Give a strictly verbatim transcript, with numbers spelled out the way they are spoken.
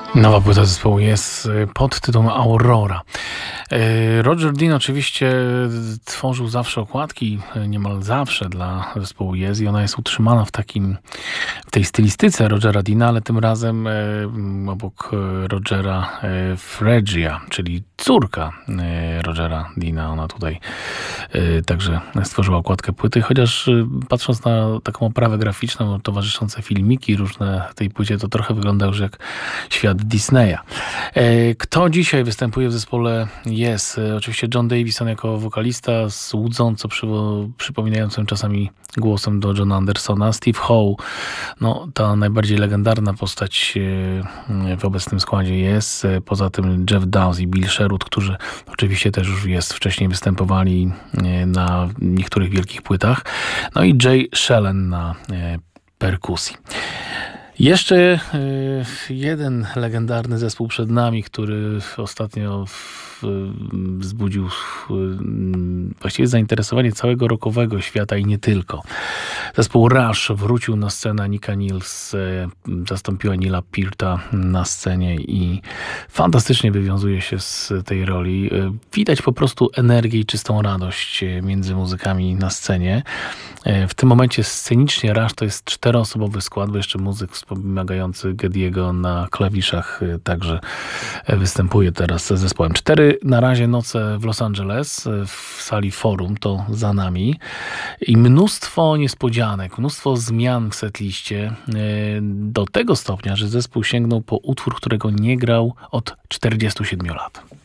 Nowa płyta zespołu jest pod tytułem Aurora. Roger Dean oczywiście tworzył zawsze okładki, niemal zawsze dla zespołu Yes i ona jest utrzymana w takim, w tej stylistyce Rogera Deana, ale tym razem obok Rogera Fregia, czyli córka Rogera Deana. Ona tutaj także stworzyła okładkę płyty, chociaż patrząc na taką oprawę graficzną, towarzyszące filmiki różne tej płycie, to trochę wygląda już jak świat Disneya. Kto dzisiaj występuje w zespole Yes? Oczywiście John Davison jako wokalista z łudząco przywo- przypominającym czasami głosem do Johna Andersona. Steve Howe, no ta najbardziej legendarna postać w obecnym składzie Yes. Poza tym Jeff Downes i Bill Sherwood, którzy oczywiście też już Yes wcześniej występowali na niektórych wielkich płytach. No i Jay Shellen na perkusji. Jeszcze y, jeden legendarny zespół przed nami, który ostatnio w, y, wzbudził y, właściwie zainteresowanie całego rockowego świata i nie tylko. Zespół Rush wrócił na scenę, Nika Nils y, zastąpiła Nila Pearta na scenie i fantastycznie wywiązuje się z tej roli. Y, widać po prostu energię i czystą radość między muzykami na scenie. Y, w tym momencie scenicznie Rush to jest czteroosobowy skład, bo jeszcze muzyk wspomagający Gediego na klawiszach także występuje teraz z zespołem. Cztery na razie noce w Los Angeles w sali Forum, to za nami i mnóstwo niespodzianek, mnóstwo zmian w setliście do tego stopnia, że zespół sięgnął po utwór, którego nie grał od czterdziestu siedmiu lat.